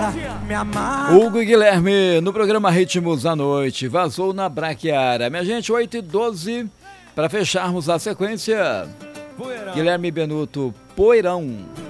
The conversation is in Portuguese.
Hugo e Guilherme no programa Ritmos da Noite. Vazou na Braquiara. Minha gente, 8h12. Para fecharmos a sequência, Guilherme Benuto, Poeirão.